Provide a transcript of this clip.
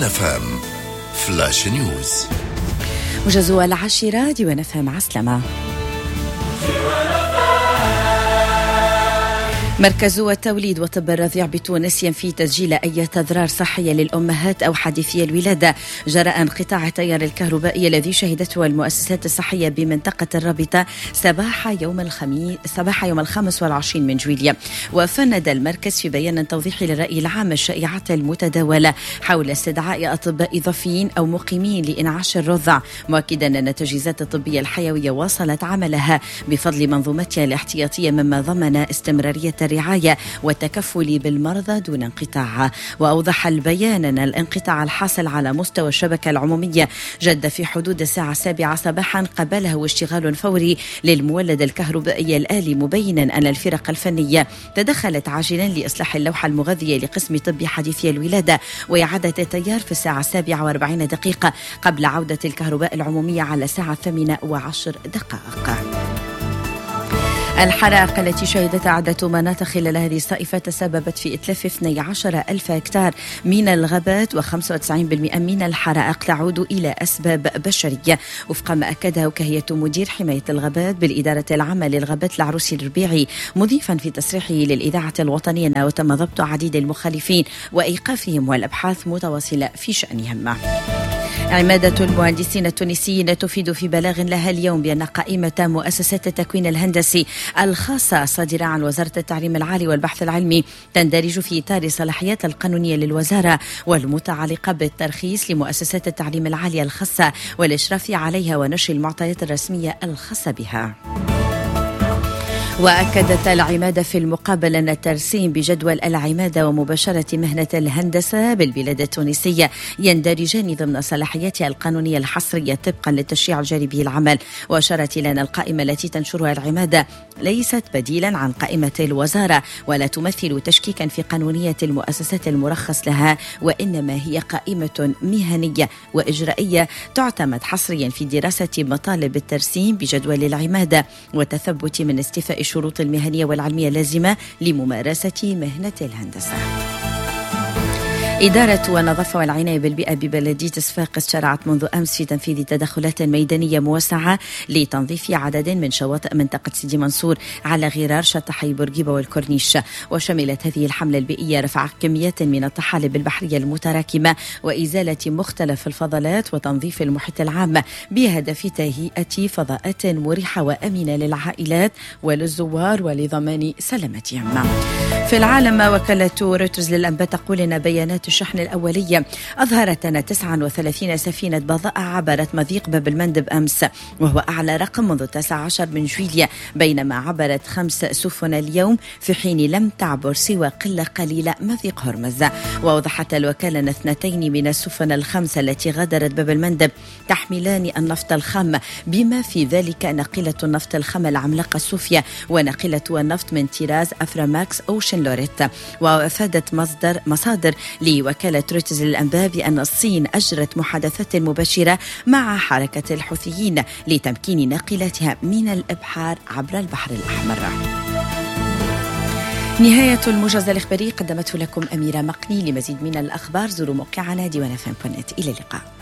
FM فلاش نيوز. موجز 10 ديوان FM عسلامة. مركز التوليد وطب الرضيع بتونس ينفي تسجيل أي أضرار صحية للأمهات أو حادثي الولادة جراء انقطاع التيار الكهربائي الذي شهدته المؤسسات الصحية بمنطقة الرابطة صباح يوم 25 من جويلية. وفند المركز في بيان توضيحي للرأي العام الشائعات المتداولة حول استدعاء أطباء إضافيين أو مقيمين لإنعاش الرضع، مؤكدا أن التجهيزات الطبية الحيوية واصلت عملها بفضل منظومتها الاحتياطية، مما ضمن استمرارية الرعاية والتكفل بالمرضى دون انقطاع. وأوضح البيان أن الانقطاع الحاصل على مستوى الشبكة العمومية جد في حدود الساعة 7 صباحا قبله اشتغال فوري للمولد الكهربائي الآلي، مبينا أن الفرق الفنية تدخلت عاجلا لإصلاح اللوحة المغذية لقسم طب حديثي الولادة وإعادة التيار في الساعة 7:40 قبل عودة الكهرباء العمومية على الساعة 8:10. الحرائق التي شهدت عدة مناطق خلال هذه الصيفة تسببت في إتلاف 12,000 هكتار من الغابات، و95% من الحرائق تعود إلى أسباب بشرية، وفق ما أكده وكهية مدير حماية الغابات بالإدارة العامة للغابات العروسي الربيعي، مضيفا في تصريحه للإذاعة الوطنية أنه تم ضبط عديد المخالفين وإيقافهم والأبحاث متواصلة في شأنهم. عمادة المهندسين التونسيين تفيد في بلاغ لها اليوم بأن قائمة مؤسسات التكوين الهندسي الخاصة صادرة عن وزارة التعليم العالي والبحث العلمي تندرج في إطار الصلاحيات القانونية للوزارة والمتعلقة بالترخيص لمؤسسات التعليم العالي الخاصة والإشراف عليها ونشر المعطيات الرسمية الخاصة بها. وأكدت العمادة في المقابل أن الترسيم بجدول العمادة ومباشرة مهنة الهندسة بالبلاد التونسية يندرجان ضمن صلاحياتها القانونية الحصرية طبقا للتشريع الجاري به العمل. وأشارت إلى أن القائمة التي تنشرها العمادة ليست بديلا عن قائمة الوزارة ولا تمثل تشكيكا في قانونية المؤسسات المرخص لها، وإنما هي قائمة مهنية وإجرائية تعتمد حصريا في دراسة مطالب الترسيم بجدول العمادة وتثبت من استيفاء الشروط المهنية والعلمية اللازمة لممارسة مهنة الهندسة. إدارة والنظافة والعناية بالبيئة ببلدية صفاقس شرعت منذ أمس في تنفيذ تدخلات ميدانية موسعة لتنظيف عدد من شواطئ منطقة سيدي منصور على غرار شطحي بورقيبة والكورنيش. وشملت هذه الحملة البيئية رفع كميات من الطحالب البحرية المتراكمة وإزالة مختلف الفضلات وتنظيف المحيط العام بهدف تهيئة فضاءات مريحة وأمنة للعائلات وللزوار ولضمان سلامتهم. في العالم، وكالة رويترز للأنباء تقول أن بيانات الشحن الأولية أظهرت أن 39 سفينة بضائع عبرت مضيق باب المندب أمس، وهو أعلى رقم منذ 19 من جويلية، بينما عبرت 5 سفن اليوم في حين لم تعبر سوى قلة قليلة مضيق هرمز. وأوضحت الوكالة أن 2 من السفن ال5 التي غادرت باب المندب تحملان النفط الخام، بما في ذلك ناقلة النفط الخام العملاقة صوفيا وناقلة النفط من طراز أفراماكس أوشن لوريت. وأفادت مصادر لوكالة رويترز للأنباء بأن الصين أجرت محادثات مباشرة مع حركة الحوثيين لتمكين ناقلاتها من الإبحار عبر البحر الأحمر. نهاية الموجز الإخباري قدمته لكم أميرة مقني. لمزيد من الأخبار زوروا موقعنا diwanfm.net. إلى اللقاء.